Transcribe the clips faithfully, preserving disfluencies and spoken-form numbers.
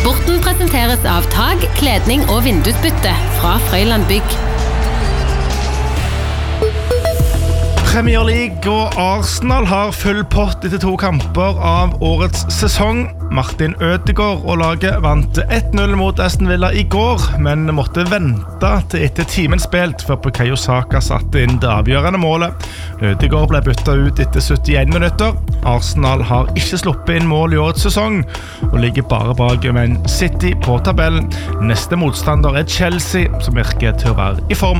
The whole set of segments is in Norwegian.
Sporten presenteres av tag, kledning og vindusbytte fra Frøyland Bygg. Premier League og Arsenal har full pott etter to kamper av årets sesong. Martin Ødegaard og laget vant ett null mot Aston Villa i går, men måtte vente til etter timen spilt før Bukayo Saka satte inn det avgjørende målet. Ødegaard ble byttet ut etter syttien minutter. Arsenal har ikke sluppet inn mål i årets sesong, og ligger bare bak Man City på tabellen. Neste motstander er Chelsea, som virker til å være i form.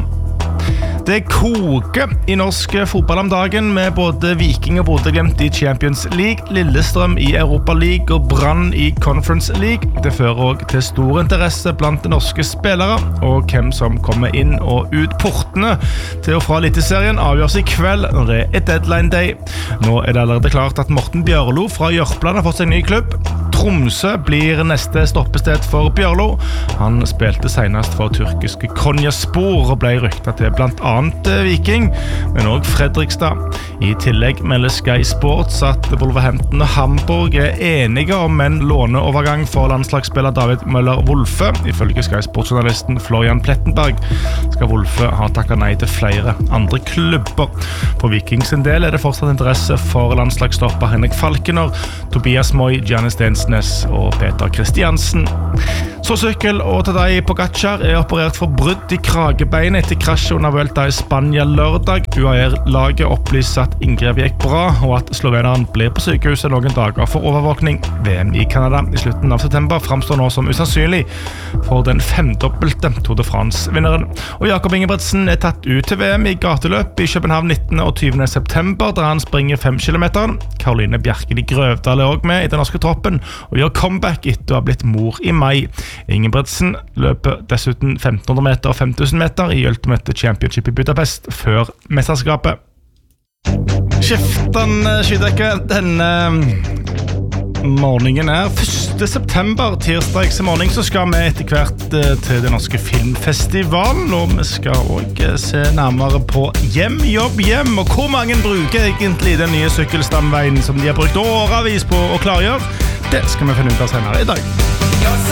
Det koker i norsk fotball om dagen med både Viking og Bodø/Glimt i Champions League, Lillestrøm i Europa League og Brann i Conference League. Det fører også til stor interesse blant norske spillere, og hvem som kommer inn og ut portene til og fra Eliteserien avgjøres i kveld når det er deadline day. Nå er det allerede klart at Morten Bjørlo fra Jørpeland har fått seg en ny klubb. Tromsø blir neste stoppested for Bjørlo. Han spilte senest for turkiske Konyaspor og ble ryktet til blant annet Viking, men også Fredrikstad. I tillegg melder Sky Sports at Wolverhampton og Hamburg er enige om en låneovergang for landslagsspiller David Møller-Wolfe. Ifølge Sky Sports-journalisten Florian Plettenberg skal Wolfe ha takket nei til flere andre klubber. På Vikings sin del er det fortsatt interesse for landslagsstopper Henrik Falkener, Tobias Moy, Giannis Stensnes og Peter Kristiansen. Så sykkel og Tadej Pogačar er operert for brudd i kragebeinet etter krasjet under Vuelta i Spania lørdag. U A E-laget opplyser at inngrepet gikk bra, og at sloveneren blir på sykehuset noen dager for overvåkning. V M i Canada i slutten av september fremstår nå som usannsynlig for den femdobbelte Tour de France-vinneren. Og Jakob Ingebrigtsen er tatt ut til V M i gateløp i København nittende og tyvende september, der han springer fem kilometer. Karoline Bjerken i Grøvdal er også med i den norske troppen, og gjør comeback etter å ha blitt mor i mai. Ingebrigtsen løper dessuten femten hundre meter og fem tusen meter i Ultimate Championship i Budapest før mesterskapet. Skiften skydekke denne morgenen er første september, tirsdags morgen, så skal vi etter hvert til den norske filmfestivalen, og vi skal også se nærmere på hjem, jobb, hjem, og hvor mange bruker egentlig den nye sykkelstamveien som de har brukt årevis på å klargjøre. Det skal vi finne ut av senere i dag.